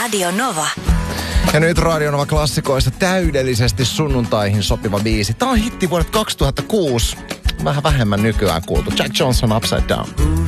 Radio Nova. Ja nyt Radio Nova klassikoista täydellisesti sunnuntaihin sopiva biisi. Tää on hitti vuodet 2006. Vähän vähemmän nykyään kuultu. Jack Johnson Upside Down.